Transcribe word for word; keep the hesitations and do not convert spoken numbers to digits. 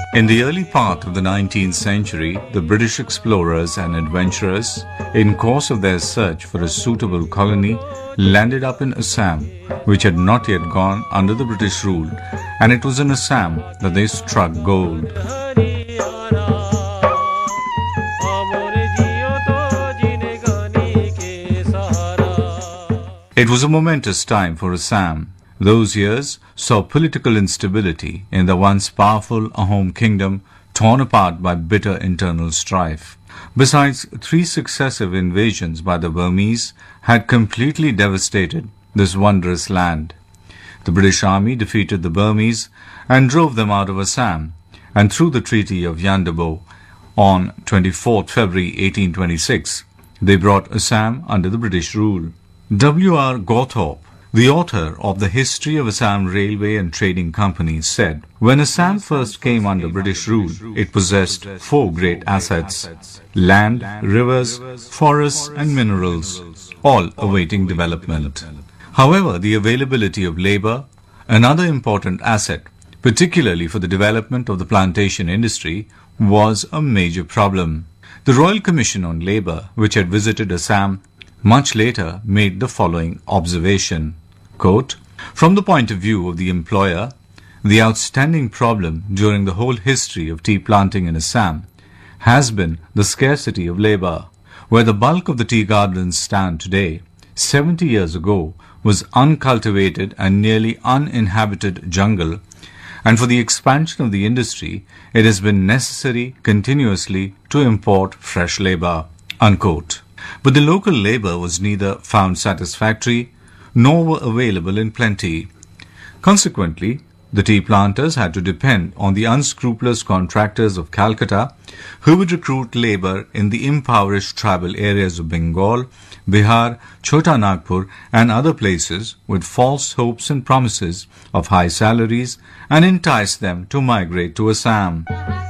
In the early part of the nineteenth century, the British explorers and adventurers, in course of their search for a suitable colony, landed up in Assam, which had not yet gone under the British rule, and it was in Assam that they struck gold. It was a momentous time for Assam. Those years saw political instability in the once powerful Ahom kingdom torn apart by bitter internal strife. Besides, three successive invasions by the Burmese had completely devastated this wondrous land. The British army defeated the Burmese and drove them out of Assam, and through the Treaty of Yandabo on twenty-fourth February eighteen twenty-six, they brought Assam under the British rule. W R Gawthorpe, the author of The History of Assam Railway and Trading Companies, said, "When Assam first came under British rule, it possessed four great assets: land, rivers, forests and minerals, all awaiting development. However, the availability of labor, another important asset, particularly for the development of the plantation industry, was a major problem. The Royal Commission on Labor, which had visited Assam much later, made the following observation, quote, "From the point of view of the employer, the outstanding problem during the whole history of tea planting in Assam has been the scarcity of labor. Where the bulk of the tea gardens stand today, seventy years ago was uncultivated and nearly uninhabited jungle, and for the expansion of the industry, it has been necessary continuously to import fresh labor," unquote. But the local labor was neither found satisfactory nor were available in plenty. Consequently, the tea planters had to depend on the unscrupulous contractors of Calcutta, who would recruit labor in the impoverished tribal areas of Bengal, Bihar, Chota Nagpur and other places with false hopes and promises of high salaries and entice them to migrate to Assam.